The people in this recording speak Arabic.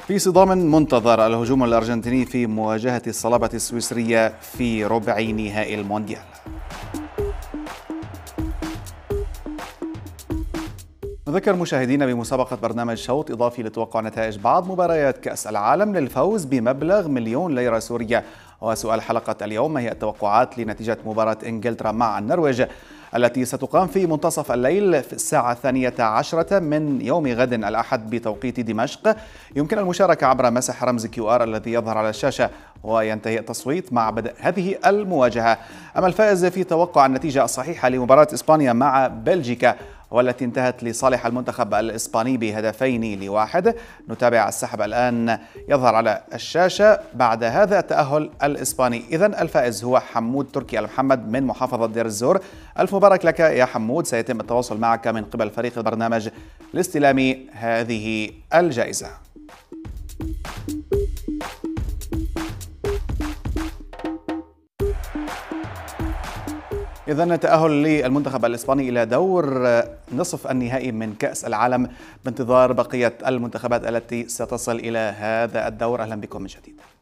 في صدام منتظر الهجوم الأرجنتيني في مواجهة الصلابة السويسرية في ربع نهائي المونديال. نذكر مشاهدينا بمسابقة برنامج شوط إضافي لتوقع نتائج بعض مباريات كأس العالم للفوز بمبلغ 1,000,000 ليرة سورية. وسؤال حلقة اليوم: ما هي التوقعات لنتيجة مباراة إنجلترا مع النرويج التي ستقام في منتصف الليل في الساعة 12 من يوم غد الأحد بتوقيت دمشق؟ يمكن المشاركة عبر مسح رمز QR الذي يظهر على الشاشة، وينتهي التصويت مع بدء هذه المواجهة. أما الفائز في توقع النتيجة الصحيحة لمباراة إسبانيا مع بلجيكا والتي انتهت لصالح المنتخب الإسباني ب2-1. نتابع السحب الآن، يظهر على الشاشة بعد هذا التأهل الإسباني. إذن الفائز هو حمود تركي المحمد من محافظة دير الزور. ألف مبارك لك يا حمود، سيتم التواصل معك من قبل فريق البرنامج لاستلام هذه الجائزة. إذن تأهل للمنتخب الإسباني إلى دور نصف النهائي من كأس العالم، بانتظار بقية المنتخبات التي ستصل إلى هذا الدور. أهلا بكم من جديد.